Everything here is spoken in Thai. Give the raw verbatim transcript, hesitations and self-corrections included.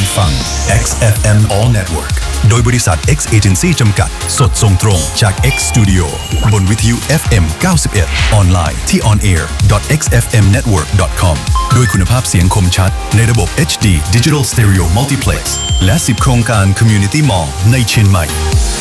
ฟัง X เอฟ เอ็ม All Network โดยบริษัท X Agency จำกัดสดส่งตรงจาก X Studio บนวิทยุ เอฟ เอ็ม เก้าสิบเอ็ด ออนไลน์ที่ on air dot x f m network dot com ด้วยคุณภาพเสียงคมชัดในระบบ เอช ดี Digital Stereo Multiplex และสิบโครงการ Community Mall ในเชียงใหม่